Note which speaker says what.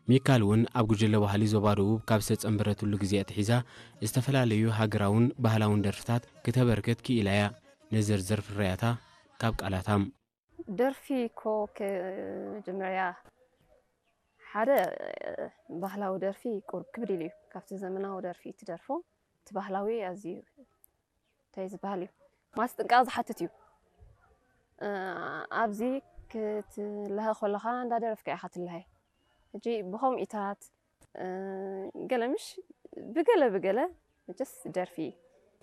Speaker 1: ሚካኤልን ኣብ ጉጅለ ባህሊ ዞባ ደቡብ ካብ ዝተጸንበረትሉ ግዜ ኣትሒዛ ዝተፈላለዩ ሃገራውን ባህላውን ደርፍታት ከተበርክት ክኢላ እያ ንዝርዝር ፍርያታ ካብ ቃላታም
Speaker 2: ደርፊ ኮ ከመጀመርያ ሓደ ባህላዊ ደርፊ ቁርብ ክብድ ኢሉ ካብቲ ዘመናዊ ደርፊ ትደርፎ እቲ ባህላዊ ኣዝዩ እንታይ ዝበሃል እዩ ማስጥንቃቕ ዝሓትት እዩ ኣብዚ ክትለሀ ከለኻ እንዳደረፍካ ኢኻ ትለሀ ሕጂ ብኸምኢታት ገለ ምሽ ብገለ መቸስ ደርፊ